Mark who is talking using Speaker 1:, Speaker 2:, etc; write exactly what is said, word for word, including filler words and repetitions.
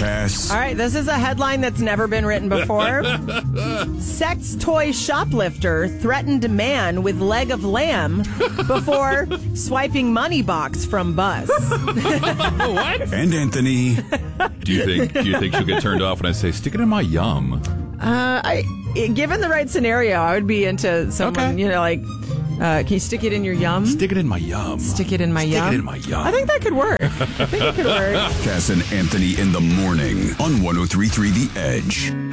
Speaker 1: Cass.
Speaker 2: All right, this is a headline that's never been written before. Sex toy shoplifter threatened man with leg of lamb before swiping money box from bus.
Speaker 3: What?
Speaker 1: And Anthony.
Speaker 3: Do you think? Do you think she'll get turned off when I say stick it in my yum?
Speaker 2: Uh, I, given the right scenario, I would be into someone,
Speaker 3: Okay.
Speaker 2: you know, like, uh, can you stick it in your yum?
Speaker 3: Stick it in my yum.
Speaker 2: Stick it in my
Speaker 3: Stick
Speaker 2: yum?
Speaker 3: it in my yum.
Speaker 2: I think that could work. I think it could work.
Speaker 1: Cass and Anthony in the morning on one oh three point three The Edge.